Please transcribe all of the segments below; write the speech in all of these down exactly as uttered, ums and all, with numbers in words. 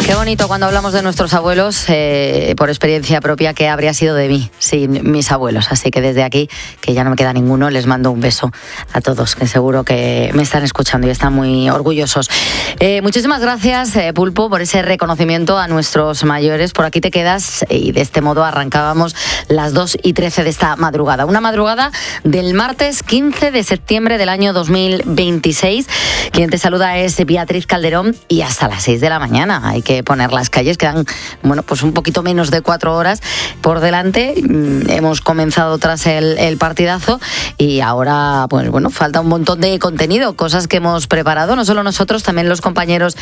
Qué bonito cuando hablamos de nuestros abuelos, eh, por experiencia propia, que habría sido de mí sin mis abuelos. Así que desde aquí, que ya no me queda ninguno, les mando un beso a todos, que seguro que me están escuchando y están muy orgullosos. Eh, muchísimas gracias, eh, Pulpo, por ese reconocimiento a nuestros mayores. Por aquí te quedas y de este modo arrancábamos las dos y trece de esta madrugada. Una madrugada del martes quince de septiembre del año dos mil veintiséis. Quien te saluda es Beatriz Calderón y hasta las seis de la mañana hay que poner las calles. Quedan, bueno, pues un poquito menos de cuatro horas por delante. Hemos comenzado tras el, el partidazo y ahora, pues bueno, falta un montón de contenido, cosas que hemos preparado, no solo nosotros, también los compañeros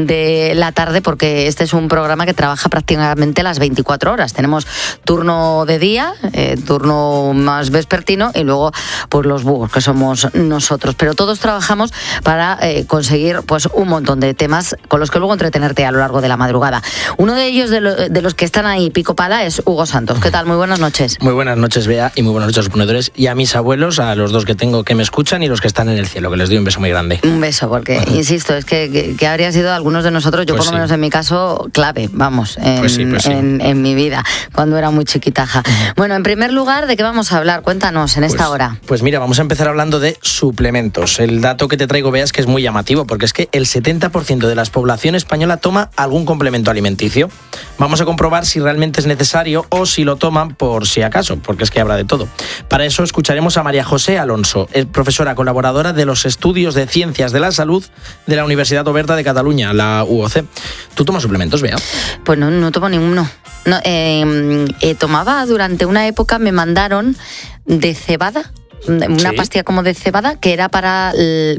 de la tarde, porque este es un programa que trabaja prácticamente las veinticuatro horas. Tenemos turno de día, eh, turno más vespertino y luego pues los búhos, que somos nosotros. Pero todos trabajamos para eh, conseguir pues un montón de temas con los que luego entretenerte a lo largo de la madrugada. Uno de ellos, de, lo, de los que están ahí pico pala, es Hugo Santos. ¿Qué tal? Muy buenas noches. Muy buenas noches, Bea, y muy buenas noches a los ponedores y a mis abuelos, a los dos que tengo que me escuchan y los que están en el cielo, que les doy un beso muy grande. Un beso, porque, insisto, es que, que, que habría sido algunos de nosotros, yo pues por lo sí. menos en mi caso, clave, vamos, en, pues sí, pues sí. en, en mi vida, cuando era muy chiquitaja. Bueno, en primer lugar, ¿de qué vamos a hablar? Cuéntanos en esta pues, hora. Pues mira, vamos a empezar hablando de suplementos. El dato que te traigo, Bea, es que es muy llamativo, porque es que el setenta por ciento de la población española toma algún complemento alimenticio. Vamos a comprobar si realmente es necesario o si lo toman por si acaso, porque es que habrá de todo. Para eso escucharemos a María José Alonso, es profesora colaboradora de los estudios de Ciencias de la Salud de la Universidad Oberta de Cataluña, la U O C. ¿Tú tomas suplementos, Bea? Pues no, no tomo ninguno. No, eh, eh, tomaba durante una época, me mandaron de cebada, una ¿Sí? pastilla como de cebada, que era para,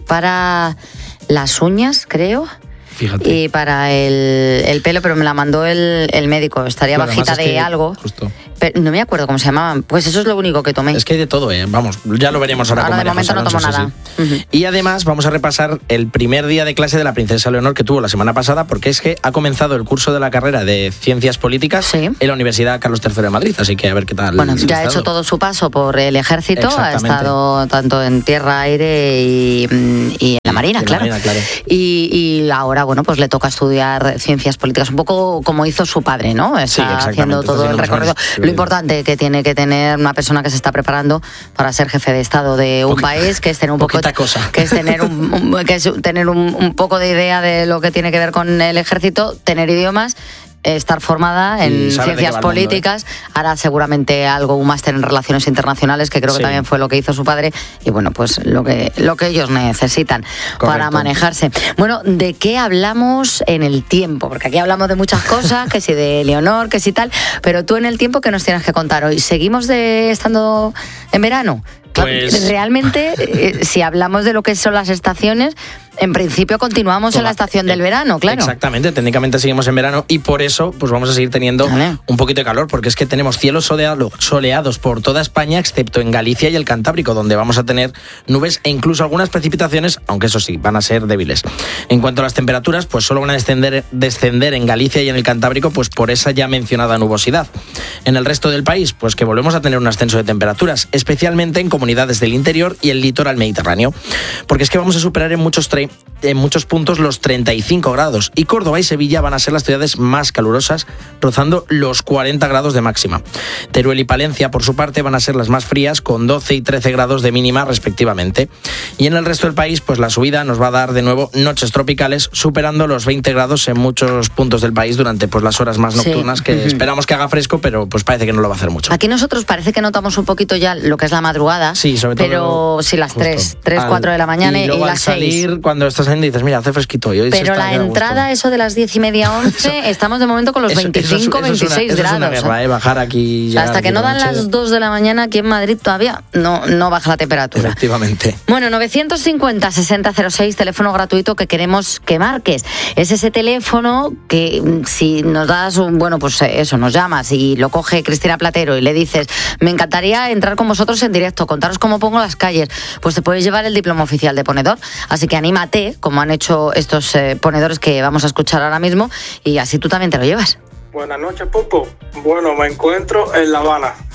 para las uñas, creo. Fíjate. Y para el, el pelo, pero me la mandó el, el médico. Estaría bueno, bajita de algo. Justo. Pero no me acuerdo cómo se llamaban. Pues eso es lo único que tomé. Es que hay de todo, ¿eh? Vamos, ya lo veremos ahora, ahora con de momento Alonso, no tomo nada. Sí, sí. Uh-huh. Y además vamos a repasar el primer día de clase de la princesa Leonor que tuvo la semana pasada, porque es que ha comenzado el curso de la carrera de Ciencias Políticas sí. en la Universidad Carlos tercero de Madrid. Así que a ver qué tal. Bueno, ya ha hecho todo su paso por el ejército. Ha estado tanto en tierra, aire y, y en la marina, en claro. La marina, claro. Y, y ahora, bueno, pues le toca estudiar Ciencias Políticas, un poco como hizo su padre, ¿no? Está sí, haciendo todo el recorrido. Lo importante que tiene que tener una persona que se está preparando para ser jefe de Estado de un Poquita, país, que es tener un poco cosa. que es tener un, un que es tener un, un poco de idea de lo que tiene que ver con el ejército, tener idiomas, estar formada en ciencias políticas, mundo, ¿eh? Hará seguramente algo, un máster en relaciones internacionales, que creo sí. que también fue lo que hizo su padre, y bueno, pues lo que, lo que ellos necesitan Correcto. Para manejarse. Bueno, ¿de qué hablamos en el tiempo? Porque aquí hablamos de muchas cosas, que si de Leonor, que si tal, pero tú en el tiempo, ¿qué nos tienes que contar hoy? ¿Seguimos de, estando en verano? Pues... Realmente, eh, si hablamos de lo que son las estaciones, en principio continuamos Toda, en la estación del verano, claro. Exactamente, técnicamente seguimos en verano y por eso pues vamos a seguir teniendo vale. un poquito de calor, porque es que tenemos cielos soleado, soleados por toda España, excepto en Galicia y el Cantábrico, donde vamos a tener nubes e incluso algunas precipitaciones, aunque eso sí, van a ser débiles. En cuanto a las temperaturas, pues solo van a descender, descender en Galicia y en el Cantábrico, pues por esa ya mencionada nubosidad. En el resto del país, pues que volvemos a tener un ascenso de temperaturas, especialmente en comunidades del interior y el litoral mediterráneo, porque es que vamos a superar en muchos tre- en muchos puntos los treinta y cinco grados y Córdoba y Sevilla van a ser las ciudades más calurosas, rozando los cuarenta grados de máxima. Teruel y Palencia, por su parte, van a ser las más frías, con doce y trece grados de mínima respectivamente. Y en el resto del país, pues la subida nos va a dar de nuevo noches tropicales, superando los veinte grados en muchos puntos del país durante pues las horas más nocturnas, sí. que uh-huh. esperamos que haga fresco, pero pues parece que no lo va a hacer mucho. Aquí nosotros parece que notamos un poquito ya lo que es la madrugada, sí, sobre todo, pero sí las tres, tres, cuatro de la mañana y, y, luego y las al salir, seis. Cuando estás saliendo dices, mira, hace fresquito hoy. Pero la entrada, eso de las diez y media, once, estamos de momento con los eso, veinticinco, eso es, eso veintiséis es una, grados. Eso es una guerra, ¿eh? Bajar aquí ya. Hasta que no dan las dos de la mañana aquí en Madrid todavía no, no baja la temperatura. Efectivamente. Bueno, novecientos cincuenta, sesenta cero seis, teléfono gratuito que queremos que marques. Es ese teléfono que si nos das un, bueno, pues eso, nos llamas y lo coge Cristina Platero y le dices, me encantaría entrar con vosotros en directo, contaros cómo pongo las calles, pues te puedes llevar el diploma oficial de ponedor. Así que anímate, como han hecho estos eh, ponedores que vamos a escuchar ahora mismo, y así tú también te lo llevas. Buenas noches, Pupo. Bueno, me encuentro en La Habana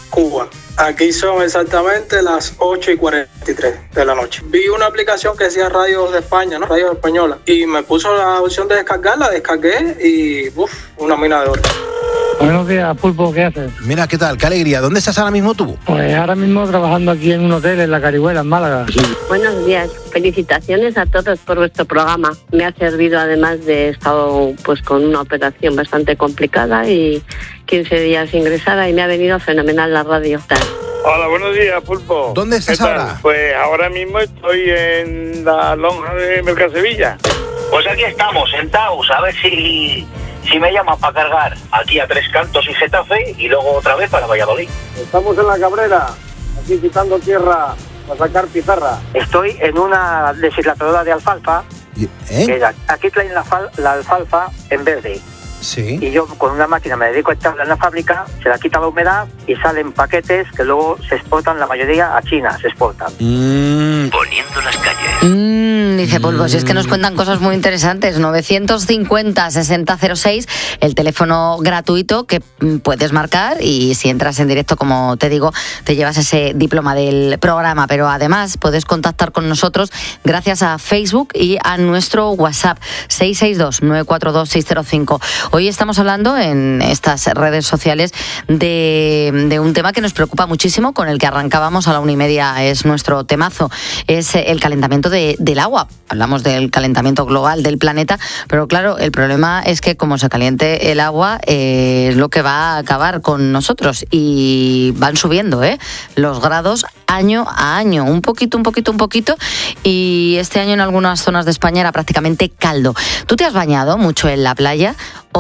Cuba. Aquí son exactamente las ocho y cuarenta y tres de la noche. Vi una aplicación que decía Radios de España, ¿no? Radios Española. Y me puso la opción de descargar, la descargué y uff, una mina de oro. Buenos días, Pulpo, ¿qué haces? Mira, ¿qué tal? Qué alegría. ¿Dónde estás ahora mismo tú? Pues ahora mismo trabajando aquí en un hotel en La Carihuela, en Málaga. Sí. Buenos días. Felicitaciones a todos por vuestro programa. Me ha servido, además de estado pues con una operación bastante complicada y quince días ingresada, y me ha venido fenomenal la radio. Hola, buenos días, Pulpo. ¿Dónde estás ahora? Pues ahora mismo estoy en la lonja de Mercasevilla. Pues aquí estamos, sentados, a ver si... Si me llaman para cargar aquí a Tres Cantos y Getafe y luego otra vez para Valladolid. Estamos en la Cabrera, aquí quitando tierra para sacar pizarra. Estoy en una deshidratadora de alfalfa. ¿Eh? Que aquí traen la, fal, la alfalfa en verde. Sí. Y yo con una máquina me dedico a echarla en la fábrica, se la quita la humedad y salen paquetes que luego se exportan, la mayoría a China se exportan. Mm. Poniendo las calles. Mm, dice Pulpo, si es que nos cuentan cosas muy interesantes. novecientos cincuenta, sesenta cero seis, el teléfono gratuito que puedes marcar, y si entras en directo, como te digo, te llevas ese diploma del programa. Pero además puedes contactar con nosotros gracias a Facebook y a nuestro WhatsApp seis seis dos, nueve cuatro dos, seis cero cinco. Hoy estamos hablando en estas redes sociales de, de un tema que nos preocupa muchísimo, con el que arrancábamos a la una y media. Es nuestro temazo, es el calentamiento de, del agua. Hablamos del calentamiento global del planeta, pero claro, el problema es que como se caliente el agua, eh, es lo que va a acabar con nosotros, y van subiendo ¿eh? los grados año a año, un poquito, un poquito, un poquito, y este año en algunas zonas de España era prácticamente caldo. ¿Tú te has bañado mucho en la playa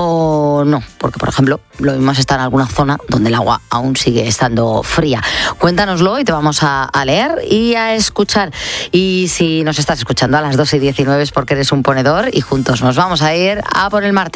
o no? Porque, por ejemplo, lo mismo está en alguna zona donde el agua aún sigue estando fría. Cuéntanoslo y te vamos a, a leer y a escuchar. Y si nos estás escuchando a las dos y diecinueve es porque eres un ponedor, y juntos nos vamos a ir a por el martes.